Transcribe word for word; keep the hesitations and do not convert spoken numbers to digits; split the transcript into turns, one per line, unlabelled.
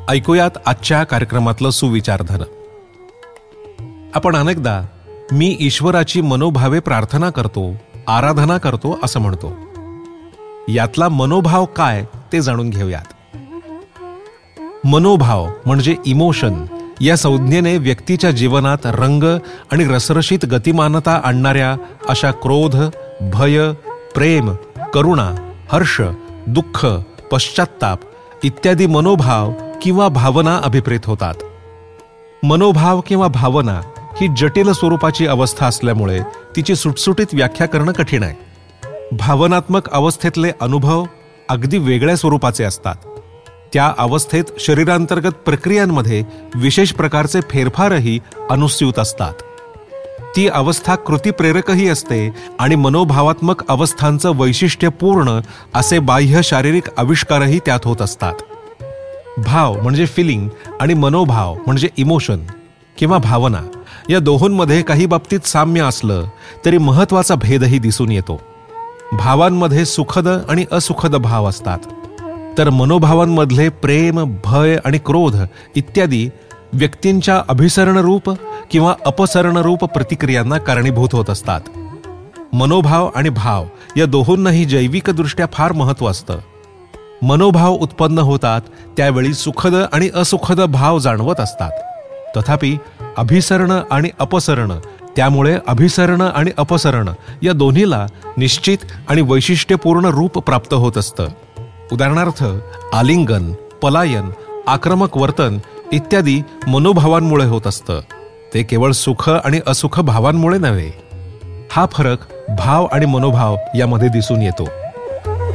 ऐकूयात आजच्या कार्यक्रमातलं सुविचारधन. आपण अनेकदा मी ईश्वराची मनोभावे प्रार्थना करतो, आराधना करतो असं म्हणतो. यातला मनोभाव काय ते जाणून घेऊयात. मनोभाव म्हणजे इमोशन या संज्ञेने व्यक्तीच्या जीवनात रंग आणि रसरशीत गतिमानता आणणाऱ्या अशा क्रोध, भय, प्रेम, करुणा, हर्ष, दुःख, पश्चात्ताप इत्यादी मनोभाव किंवा भावना अभिप्रेत होतात. मनोभाव किंवा भावना ही जटिल स्वरूपाची अवस्था असल्यामुळे तिची सुटसुटीत व्याख्या करणं कठीण आहे. भावनात्मक अवस्थेतले अनुभव अगदी वेगळ्या स्वरूपाचे असतात. त्या अवस्थेत शरीरांतर्गत प्रक्रियांमध्ये विशेष प्रकारचे फेरफारही अनुस्यूत असतात. ती अवस्था कृतीप्रेरकही असते आणि मनोभावात्मक अवस्थांचं वैशिष्ट्यपूर्ण असे बाह्य शारीरिक आविष्कारही त्यात होत असतात. भाव म्हणजे फिलिंग आणि मनोभाव म्हणजे इमोशन किंवा भावना या दोहोंमध्ये काही बाबतीत साम्य असलं तरी महत्वाचा भेदही दिसून येतो. भावांमध्ये सुखद आणि असुखद भाव असतात, तर मनोभावांमधले प्रेम, भय आणि क्रोध इत्यादी व्यक्तींच्या अभिसरणरूप किंवा अपसरणरूप प्रतिक्रियांना कारणीभूत होत असतात. मनोभाव आणि भाव या दोहोंनाही जैविकदृष्ट्या फार महत्त्व असतं. मनोभाव उत्पन्न होतात त्यावेळी सुखद आणि असुखद भाव जाणवत असतात. तथापि अभिसरण आणि अपसरण, त्यामुळे अभिसरण आणि अपसरण या दोन्हीला निश्चित आणि वैशिष्ट्यपूर्ण रूप प्राप्त होत असतं. उदाहरणार्थ आलिंगन, पलायन, आक्रमक वर्तन इत्यादी मनोभावांमुळे होत असतं. ते केवळ सुख आणि असुख भावांमुळे नव्हे. हा फरक भाव आणि मनोभाव यामध्ये दिसून येतो.